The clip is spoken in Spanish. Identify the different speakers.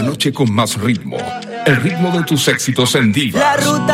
Speaker 1: noche con más ritmo. El ritmo de tus éxitos en Diva.
Speaker 2: La ruta